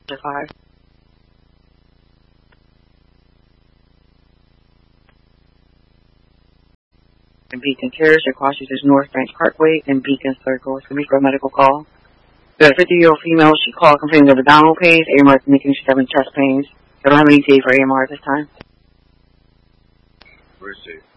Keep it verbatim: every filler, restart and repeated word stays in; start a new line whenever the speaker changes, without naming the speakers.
five. And Beacon Terrace, your call is North Branch Parkway and Beacon Circle. It's going to be for a medical call. The fifty-year-old female, she called complaining of abdominal pains, A M R making she's having chest pains. They don't have any date for A M R at this time.
Where's it?